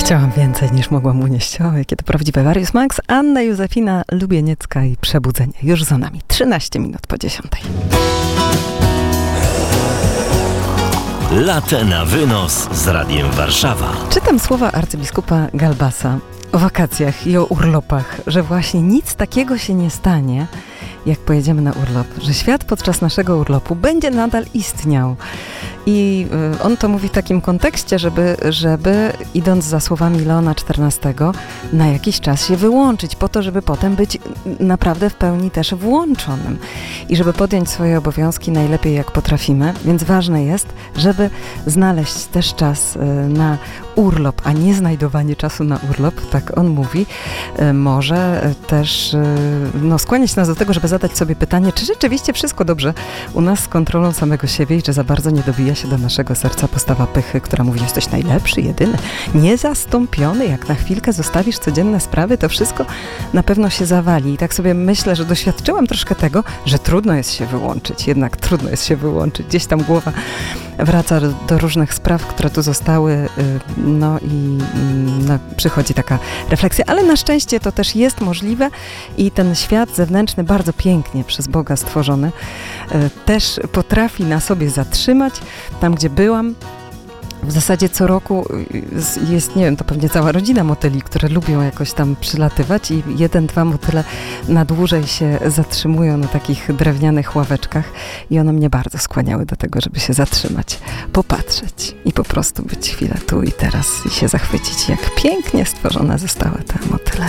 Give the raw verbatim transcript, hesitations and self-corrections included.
Chciałam więcej niż mogłam unieść. O, jakie to prawdziwe Warius Max, Anna Józefina Lubieniecka i Przebudzenie. Już za nami. trzynaście minut po dziesiątej. Latę na wynos z Radiem Warszawa. Czytam słowa arcybiskupa Galbasa o wakacjach i o urlopach, że właśnie nic takiego się nie stanie, jak pojedziemy na urlop, że świat podczas naszego urlopu będzie nadal istniał. I on to mówi w takim kontekście, żeby, żeby idąc za słowami Leona czternastego, na jakiś czas się wyłączyć, po to, żeby potem być naprawdę w pełni też włączonym. I żeby podjąć swoje obowiązki najlepiej jak potrafimy. Więc ważne jest, żeby znaleźć też czas na urlop, a nie znajdowanie czasu na urlop, tak on mówi, może też no, skłaniać nas do tego, żeby zadać sobie pytanie, czy rzeczywiście wszystko dobrze u nas z kontrolą samego siebie i czy za bardzo nie dobija się do naszego serca postawa pychy, która mówi, że jesteś najlepszy, jedyny, niezastąpiony, jak na chwilkę zostawisz codzienne sprawy, to wszystko na pewno się zawali. I tak sobie myślę, że doświadczyłam troszkę tego, że trudno jest się wyłączyć, jednak trudno jest się wyłączyć. Gdzieś tam głowa wraca do różnych spraw, które tu zostały, no i no, przychodzi taka refleksja, ale na szczęście to też jest możliwe i ten świat zewnętrzny, bardzo pięknie przez Boga stworzony, też potrafi na sobie zatrzymać. Tam, gdzie byłam, w zasadzie co roku jest, nie wiem, to pewnie cała rodzina motyli, które lubią jakoś tam przylatywać i jeden, dwa motyle na dłużej się zatrzymują na takich drewnianych ławeczkach i one mnie bardzo skłaniały do tego, żeby się zatrzymać, popatrzeć i po prostu być chwilę tu i teraz i się zachwycić, jak pięknie stworzone zostały te motyle.